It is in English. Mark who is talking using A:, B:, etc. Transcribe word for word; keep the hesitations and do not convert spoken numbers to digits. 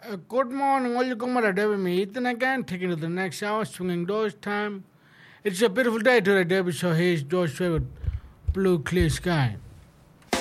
A: Uh, good morning, all you come out David me eating again, taking to the next hour, swinging doors time. It's a beautiful day today, David, so here's George Strait with Blue Clear Sky.